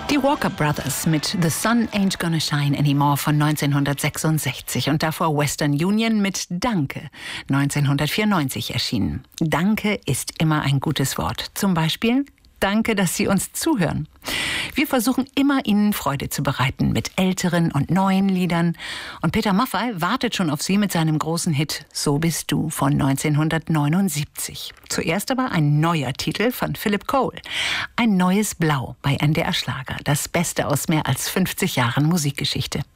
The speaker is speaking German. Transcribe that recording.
Die Walker Brothers mit The Sun Ain't Gonna Shine Anymore von 1966 und davor Western Union mit Danke, 1994 erschienen. Danke ist immer ein gutes Wort. Zum Beispiel Danke, dass Sie uns zuhören. Wir versuchen immer, Ihnen Freude zu bereiten mit älteren und neuen Liedern. Und Peter Maffay wartet schon auf Sie mit seinem großen Hit So bist du von 1979. Zuerst aber ein neuer Titel von Philip Cole. Ein neues Blau bei NDR Schlager. Das Beste aus mehr als 50 Jahren Musikgeschichte.